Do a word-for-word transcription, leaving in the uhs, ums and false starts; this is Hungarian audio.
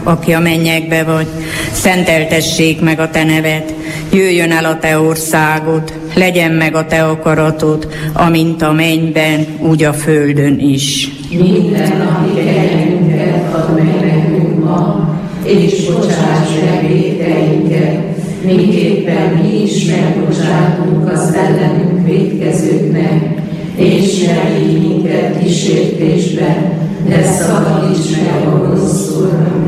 aki a mennyekbe vagy, szenteltessék meg a te neved, jöjjön el a te országod, legyen meg a te akaratod, amint a mennyben, úgy a földön is. Minden napi kenyerünket add meg nekünk ma, és bocsáss meg vétkeinket, miképpen mi is megbocsátunk az ellenünk vétkezőknek, és ne vigy minket kísértésbe, de szabadíts meg a gonosztól.